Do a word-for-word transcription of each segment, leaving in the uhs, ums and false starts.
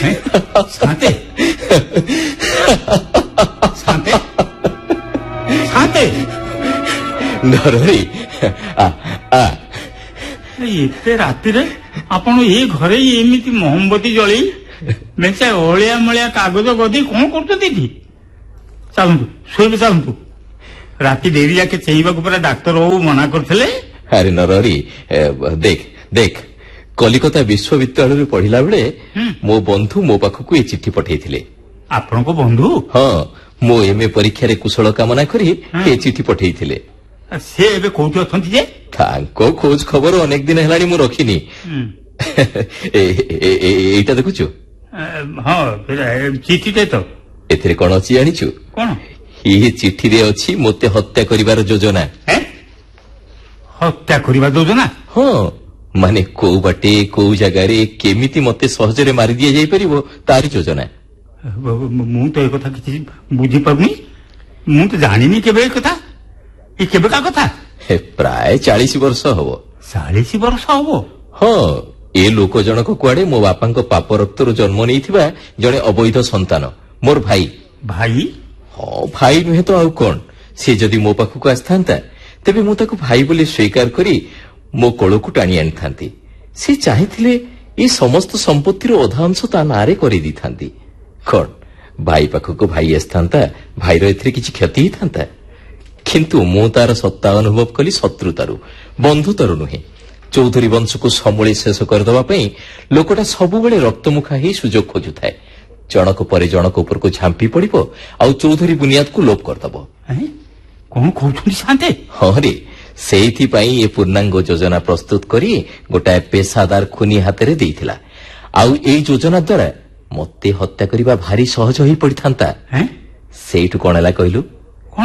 शांते शांते शांते नरहरी एते राति रे आपण ये घरे एमिति मोहम्बती जली मेचा ओलिया मलिया कागज गदी कौन करते चलतु शोबे चलतु राति डेरी जाके चेईबा को डाक्तर बाबू मना करथिले। अरे नरहरी देख देख कलिकता विश्वविद्यालय पढ़िला बेले मो बंधु मो पाखक ये चिठी पठेइथिले। आपण को बंधु? हाँ मो एमए परीक्षा रे कुशल कामना करी ये चिठी पठेइथिले। से एबे कोठी अछंती जे? तांको खोज खबर अनेक दिन हेलानी मु रखिनी। एटा देखुछु? हां चिठी ते तो एथरे कोन अछि जानिछु? कोन? ये चिठी रे अछि मोते हत्या करिवार योजना। हैं? हत्या करिवा योजना? हां माने को बाटे को जगह रे केमिति मते सहजरे मारि दिया जाई परिबो तारि योजना। मु तो ए कथा किछि बुझी परनी मु तो जानिनी केबे कथा ए केबे का कथा हे प्राय चालीस वर्ष हबो। चालीस वर्ष हबो? हां ए लोक जनक कुआडे मो बापांक पाप रक्तरो जन्म नेइथिबा जणे अवैध संतान मोर भाई। भाई? हां भाई नुहे तो आउ कोन से जदी मो पाखु आस्थांता तेबे मु ताकु भाई बोली स्वीकार करी मो कोळकु टाणी आनिथांती। से चाहिथिले ए समस्त संपत्तिर अधा अंश ता नारे करि दिथांती। कोन भाई पाखु भाई आस्थांता भाईर एथरे किछि क्षति हिथांता किंतु मु तार सत्ता अनुभव कली शत्रुतारु बंधुतारु नुहे। चौधरी वंश को समूले शेष करदवा पई लोकटा सबुबेले रक्तमुखा ही सुजोग खोजु थाए। जनक परे जनक ऊपर को झांपी पड़िबो आउ चौधरी बुनियाद को लोप करदबो। कोन कहउछुनी शांते? हां रे सेइथि पई ए पूर्णांग योजना प्रस्तुत करी गोटा पेशादार खुनी हाथ रे देइथिला। आउ ए योजना द्वारा मते हत्या करिबा भारी सहज होई पड़िथांता। हैं सेइठु कोनला कहिलु? कोन?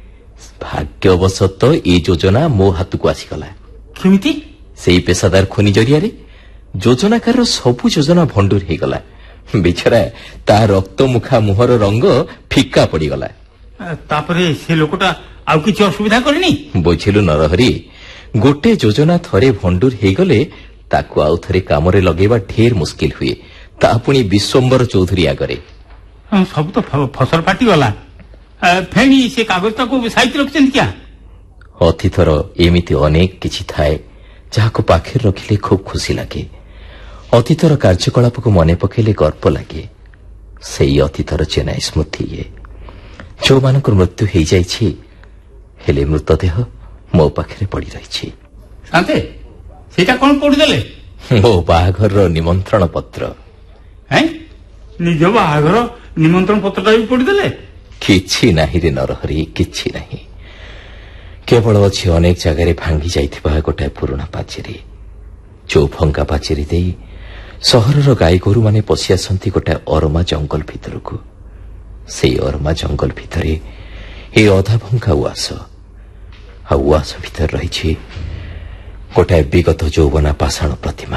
भाग्यवशत ए योजना मो हाथ को आसीगला। केमिति? सेई पेशादार खुनी जरिया रे योजनाकार सबु योजना भंडूर हे गला। बिछरा ता रक्त मुखा मुहर रंग फिका पड़ी गला। तापरे से लोकटा आउ किछि असुविधा करनी? बुझिलु नरहरी गोटे योजना थरे भंडूर हे गले ताकु आउ थरे काम रे लगेबा ढेर मुश्किल हुए। ता पुनी विश्वंबर चौधरी आगरे सब तो फसल फाटी गला। फेणी से कागज को साइड रखछन क्या? अतीतर एमिति अनेक किछि थाए जाको पाखे रखिले खूब खुशी लागे। अतीतर कार्यकलाप को मने पकेले गर्व लागे। सेई अतीतर चेन्नई स्मृति ये जो मानकर मृत्यु हो जाइछि हेले मृतदेह मो पाखे पड़ी रही। शांते सेटा कोन पड़ी देले? मो बाहाघर रो निमंत्रण पत्र। हैं निज बाहाघर निमंत्रण पत्रटा भी पड़ी देले? किछि नाही रे नरहरी किछि नाही केवल अछि अनेक जगह रे भांगी जाइथिबा गोटे पुराना पाचेरी जो भंगा पाचेरी देई सहरर गाई गोरु माने पशि आसंती गोटे अरमा जंगल भितर को। सेई अरमा जंगल भितरे ए अधा भंगा उआस आ उआस भितर रही गोटे विगत यौवना पाषाण प्रतिमा।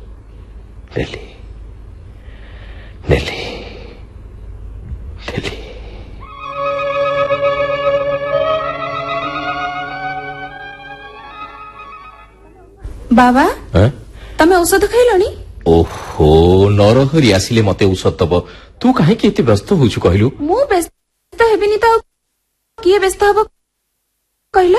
नेली नेली नेली बाबा तमे औषध खाइलनी? ओहो नरहरी आसिले मते औषध दब तू काहे के एते व्यस्त होछु कहलु? मु व्यस्त हेबिनी त किए व्यस्त हबो कहला?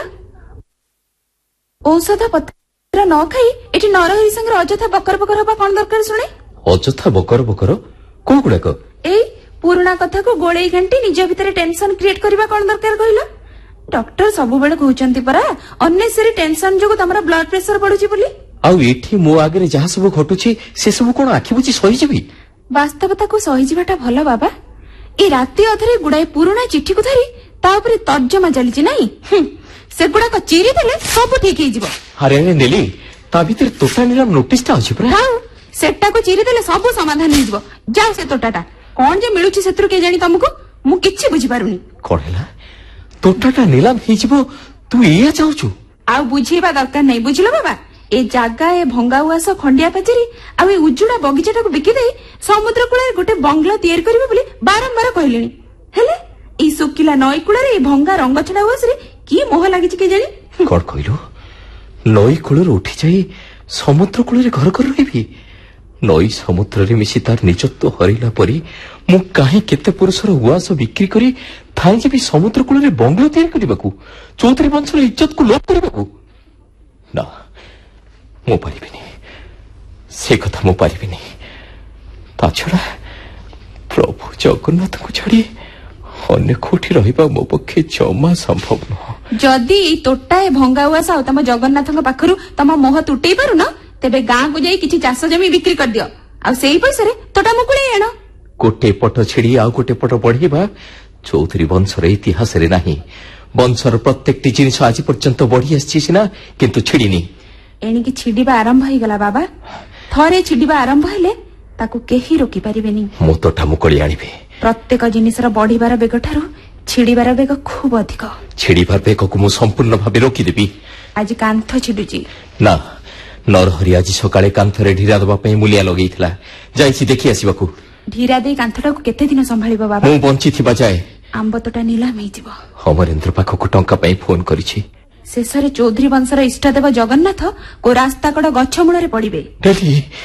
औषध पत्र न खाई एठी नरहरी संग अजथा बकर बकर हबा कोन दरकार सुने? अजथा बकर बकर को गुडा को? ए पुराना कथा को गोळेई घंटी निज भितरे टेंशन क्रिएट करबा कोन दरकार कहला? डॉक्टर सब बेले कहउचंती परा अननेसेसरी टेंशन जोगो तमरा ब्लड प्रेशर बढ़ुची बोली। आउ एठी मो आगरे जहा सब घटुची से सब कोन आखि बुची सही जेबी? वास्तवता को सही जीवाटा भलो बाबा। ए राती अधरे गुडाई पुराना चिठी को धरी ता ऊपर तर्जमा चलीची नाही से गुडा को चीरी देले सब ठीक हे जीवो। अरे अरे नेली ता भीतर तोटा नीलम नोटिस ता अछि परा? हां सेटा को चीरी देले सब समाधान हे जीवो। जाओ से तोटाटा कोन जे मिलुची सेत्रु के जानी तुमको मु किछि बुझी पारुनी। कोन हैला तोटाटा नीलम हे जीवो तू एया चाहछु? आ बुझीबा दरकार नहीं बुझिलो बाबा। ए जागा ए भंगा उआस खंडिया पाचेरी आ ए उजुडा बगीचाटा को बिकी देई समुद्र कूଳରେ गोटे बंगला तैयार करिवे बोली बारंबार कहलेनी हेले ई सुकिला नई कूଳରେ ए भंगा रंग छडा उआस रे की मोह लागिछि के जानी? कोन कहिलो नई कूଳରେ उठी जाई समुद्र कूଳରେ घर कर रहबी ନଈ ସମୁଦ୍ରରେ ମିଶି ତାର ନିଜତ୍ୱ ହରାଇଲା ପରି ମୁଁ କାହିଁ କେତେ ପୁରୁଷର ଉଆସ ବିକ୍ରି କରି ଥାଇ ଯିବି ସମୁଦ୍ର କୂଳରେ ବଙ୍ଗଳା ତିଆରି କରିବାକୁ, ଚୌଧୁରୀ ବଂଶର ଇଜ୍ଜତକୁ ଲୋପ କରିବାକୁ? ନା, ମୁଁ ପାରିବିନି, ସେ କଥା ମୁଁ ପାରିବିନି। ତା ଛଡା ପ୍ରଭୁ ଜଗନ୍ନାଥଙ୍କୁ ଛାଡି ଅନ୍ୟ କୋଉଠି ରହିବା ମୋ ପକ୍ଷେ ଜମା ସମ୍ଭବ ନୁହଁ। ଯଦି ଏଇ ତୋଟାଏ ଭଙ୍ଗା ଉଆସ ଆଉ ତମ ଜଗନ୍ନାଥଙ୍କ ପାଖରୁ ତମ ମୋହ ତୁଟେଇ ପାରୁନ, ତେବେ ଗାଁକୁ ଯାଇ କିଛି ଚାଷ ଜମି ବିକ୍ରି କରିଦିଅ, ଆଉ ସେଇ ପଇସାରେ ତୋଟା ମୁକୁଳେଇ ଆଣ। ଗୋଟେ ପଟ ଛିଡି ଆଉ ଗୋଟେ ପଟ ବଢେଇବା ଚୌଧୁରୀ ବଂଶର ଇତିହାସରେ ନାହିଁ। ବଂଶର ପ୍ରତ୍ୟେକଟି ଜିନିଷ ଆଜି ପର୍ଯ୍ୟନ୍ତ ବଢି ଆସିଛି ସିନା, କିନ୍ତୁ ଛିଡିନି। ଏଣିକି ଛିଡିବା ଆରମ୍ଭ ହେଇଗଲା ବାବା। ଥରେ ଛିଡିବା ଆରମ୍ଭ ହେଲେ ତାକୁ କେହି ରୋକିପାରିବେନି। ମୁଁ ତୋଟା ମୁକୁଳି ଆଣିବି। ପ୍ରତ୍ୟେକ ଜିନିଷର ବଢିବାର ବେଗ ଠାରୁ ଛିଡିବାର ବେଗ ଖୁବ ଅଧିକ। ଛିଡିବାର ବେଗକୁ ମୁଁ ସମ୍ପୂର୍ଣ୍ଣ ଭାବେ ରୋକିଦେବି। ଆଜି କାନ୍ଥ ଛିଡୁଛି। ନା, ନରହରି ଆଜି ସକାଳେ କାନ୍ଥରେ ଢିରା ଦେବା ପାଇଁ ମୂଲିଆ ଲଗେଇଥିଲା, ଯାଇଛି ଦେଖି ଆସିବାକୁ। ଢିରା ଦେଇ କାନ୍ଥଟାକୁ କେତେ ଦିନ ସମ୍ଭାଳିବ ବାବା? ମୁଁ ବଞ୍ଚିଥିବା ଯାଏ ଆମ୍ବ ତୋଟା ନିଲାମ ହେଇଯିବ। ଅମରେନ୍ଦ୍ର ପାଖକୁ ଟଙ୍କା ପାଇଁ ଫୋନ କରିଛି। ଶେଷରେ ଚୌଧୁରୀ ବଂଶର ଇଷ୍ଟଦେବ ଜଗନ୍ନାଥ ଓ ରାସ୍ତାକଡ ଗଛ ମୂଳରେ ପଡିବେ।